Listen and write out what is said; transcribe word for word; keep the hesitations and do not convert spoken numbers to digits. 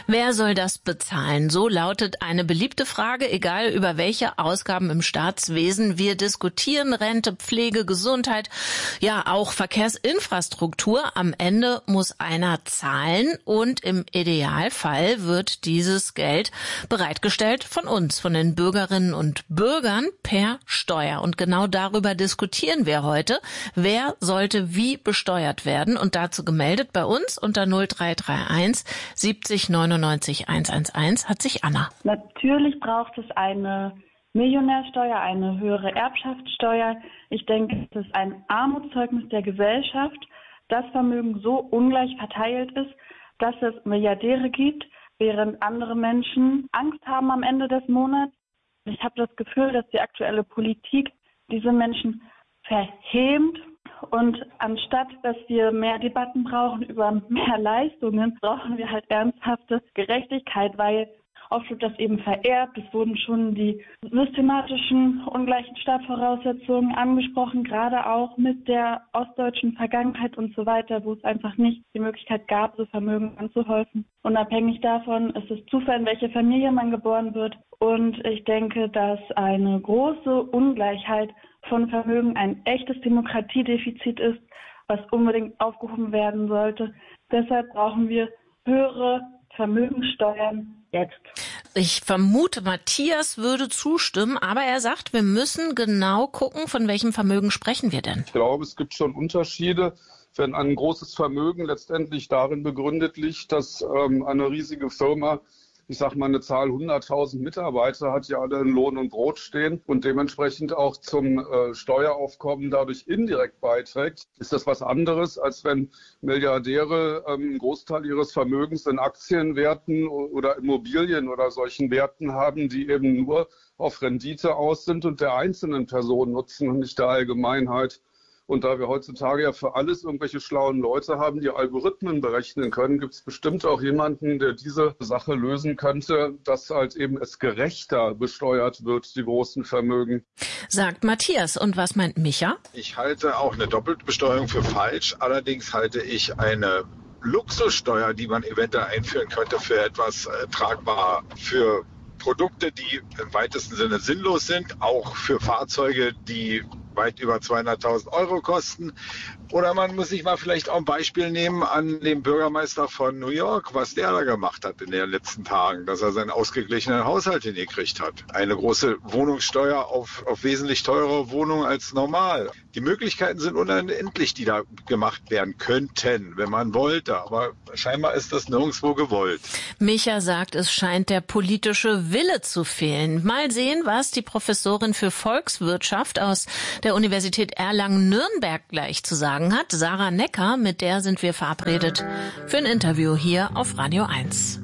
Wer soll das bezahlen? So lautet eine beliebte Frage, egal über welche Ausgaben im Staatswesen wir diskutieren. Rente, Pflege, Gesundheit, ja auch Verkehrsinfrastruktur. Am Ende muss einer zahlen und im Idealfall wird dieses Geld bereitgestellt von uns, von den Bürgerinnen und Bürgern per Steuer. Und genau darüber diskutieren wir heute. Wer sollte wie besteuert werden? Und dazu gemeldet bei uns unter null drei drei eins siebzig neunundneunzig hundertelf hat sich Anna. Natürlich braucht es eine Millionärsteuer, eine höhere Erbschaftssteuer. Ich denke, es ist ein Armutszeugnis der Gesellschaft, dass Vermögen so ungleich verteilt ist, dass es Milliardäre gibt, während andere Menschen Angst haben am Ende des Monats. Ich habe das Gefühl, dass die aktuelle Politik diese Menschen verhämt. Und anstatt, dass wir mehr Debatten brauchen über mehr Leistungen, brauchen wir halt ernsthafte Gerechtigkeit, weil oft wird das eben vererbt. Es wurden schon die systematischen ungleichen Startvoraussetzungen angesprochen, gerade auch mit der ostdeutschen Vergangenheit und so weiter, wo es einfach nicht die Möglichkeit gab, so Vermögen anzuhäufen. Unabhängig davon ist es Zufall, in welche Familie man geboren wird. Und ich denke, dass eine große Ungleichheit von Vermögen ein echtes Demokratiedefizit ist, was unbedingt aufgehoben werden sollte. Deshalb brauchen wir höhere Vermögenssteuern jetzt. Ich vermute, Matthias würde zustimmen, aber er sagt, wir müssen genau gucken, von welchem Vermögen sprechen wir denn? Ich glaube, es gibt schon Unterschiede. Wenn ein großes Vermögen letztendlich darin begründet liegt, dass ähm, eine riesige Firma, ich sag mal, eine Zahl hunderttausend Mitarbeiter hat, die alle in Lohn und Brot stehen und dementsprechend auch zum äh, Steueraufkommen dadurch indirekt beiträgt, ist das was anderes, als wenn Milliardäre ähm, einen Großteil ihres Vermögens in Aktienwerten oder Immobilien oder solchen Werten haben, die eben nur auf Rendite aus sind und der einzelnen Person nutzen und nicht der Allgemeinheit. Und da wir heutzutage ja für alles irgendwelche schlauen Leute haben, die Algorithmen berechnen können, gibt es bestimmt auch jemanden, der diese Sache lösen könnte, dass halt eben es gerechter besteuert wird, die großen Vermögen. Sagt Matthias. Und was meint Micha? Ich halte auch eine doppelte Besteuerung für falsch. Allerdings halte ich eine Luxussteuer, die man eventuell einführen könnte, für etwas äh, tragbar für Produkte, die im weitesten Sinne sinnlos sind, auch für Fahrzeuge, die weit über zweihunderttausend Euro kosten. Oder man muss sich mal vielleicht auch ein Beispiel nehmen an den Bürgermeister von New York, was der da gemacht hat in den letzten Tagen, dass er seinen ausgeglichenen Haushalt hingekriegt hat. Eine große Wohnungssteuer auf, auf wesentlich teurere Wohnungen als normal. Die Möglichkeiten sind unendlich, die da gemacht werden könnten, wenn man wollte. Aber scheinbar ist das nirgendwo gewollt. Micha sagt, es scheint der politische Wille zu fehlen. Mal sehen, was die Professorin für Volkswirtschaft aus der Universität Erlangen-Nürnberg gleich zu sagen hat. Sarah Necker, mit der sind wir verabredet für ein Interview hier auf Radio eins.